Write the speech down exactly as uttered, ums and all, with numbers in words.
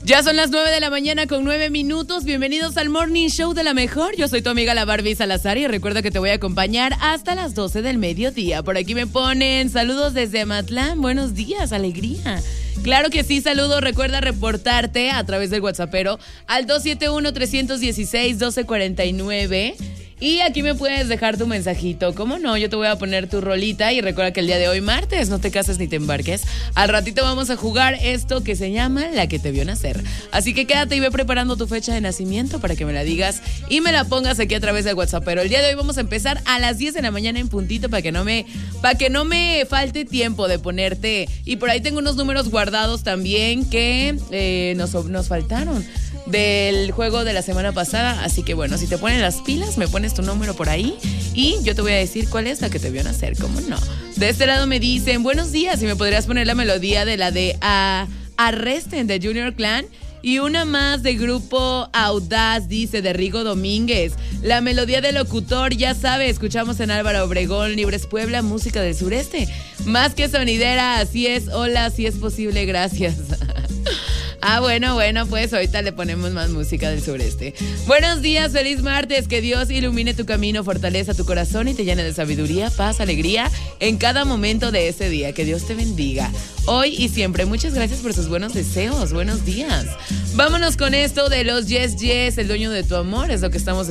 Ya son las nueve de la mañana con nueve minutos. Bienvenidos al Morning Show de la Mejor. Yo soy tu amiga la Barbie Salazar y recuerda que te voy a acompañar hasta las doce del mediodía. Por aquí me ponen saludos desde Amatlán. Buenos días, alegría. Claro que sí, saludos. Recuerda reportarte a través del WhatsAppero al dos siete uno, tres uno seis, uno dos cuatro nueve. Y aquí me puedes dejar tu mensajito. ¿Cómo no? Yo te voy a poner tu rolita y recuerda que el día de hoy, martes, no te cases ni te embarques. Al ratito vamos a jugar esto que se llama La que te vio nacer. Así que quédate y ve preparando tu fecha de nacimiento para que me la digas y me la pongas aquí a través del WhatsApp. Pero el día de hoy vamos a empezar a las diez de la mañana en puntito para que no me, para que no me falte tiempo de ponerte. Y por ahí tengo unos números guardados también que eh, nos, nos faltaron del juego de la semana pasada, así que bueno, si te ponen las pilas, me pones tu número por ahí y yo te voy a decir cuál es la que te vio nacer, ¿cómo no? De este lado me dicen, buenos días, y me podrías poner la melodía de la de uh, Arresten de Junior Clan. Y una más de Grupo Audaz, dice, de Rigo Domínguez. La melodía del locutor, ya sabe, escuchamos en Álvaro Obregón, Libres Puebla, música del sureste. Más que sonidera, así es, hola, si es posible, gracias. Ah, bueno, bueno, pues ahorita le ponemos más música del sureste. Buenos días, feliz martes, que Dios ilumine tu camino, fortaleza tu corazón y te llene de sabiduría, paz, alegría en cada momento de ese día. Que Dios te bendiga hoy y siempre. Muchas gracias por sus buenos deseos, buenos días. Vámonos con esto de los Yes Yes, el dueño de tu amor, es lo que estamos